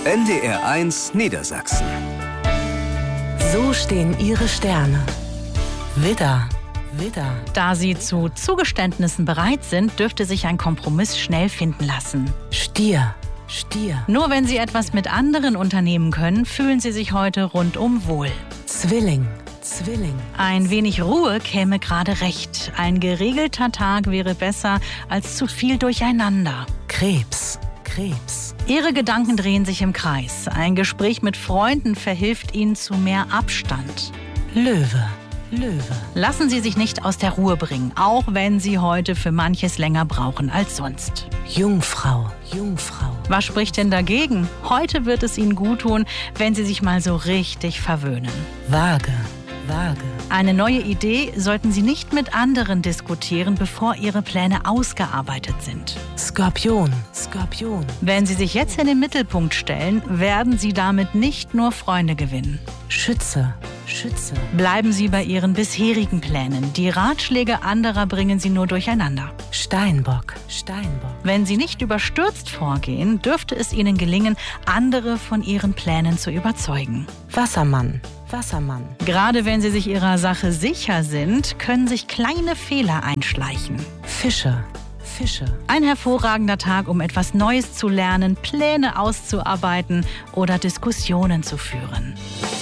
NDR1 Niedersachsen. So stehen Ihre Sterne. Widder. Widder. Da Sie zu Zugeständnissen bereit sind, dürfte sich ein Kompromiss schnell finden lassen. Stier. Stier. Nur wenn Sie etwas mit anderen unternehmen können, fühlen Sie sich heute rundum wohl. Zwilling. Zwilling. Ein wenig Ruhe käme gerade recht. Ein geregelter Tag wäre besser als zu viel Durcheinander. Krebs. Krebs. Ihre Gedanken drehen sich im Kreis. Ein Gespräch mit Freunden verhilft Ihnen zu mehr Abstand. Löwe. Löwe. Lassen Sie sich nicht aus der Ruhe bringen, auch wenn Sie heute für manches länger brauchen als sonst. Jungfrau. Jungfrau. Was spricht denn dagegen? Heute wird es Ihnen guttun, wenn Sie sich mal so richtig verwöhnen. Waage. Waage. Eine neue Idee sollten Sie nicht mit anderen diskutieren, bevor Ihre Pläne ausgearbeitet sind. Skorpion. Skorpion. Wenn Sie sich jetzt in den Mittelpunkt stellen, werden Sie damit nicht nur Freunde gewinnen. Schütze. Schütze. Bleiben Sie bei Ihren bisherigen Plänen. Die Ratschläge anderer bringen Sie nur durcheinander. Steinbock. Steinbock. Wenn Sie nicht überstürzt vorgehen, dürfte es Ihnen gelingen, andere von Ihren Plänen zu überzeugen. Wassermann. Wassermann. Gerade wenn Sie sich Ihrer Sache sicher sind, können sich kleine Fehler einschleichen. Fische. Fische. Ein hervorragender Tag, um etwas Neues zu lernen, Pläne auszuarbeiten oder Diskussionen zu führen.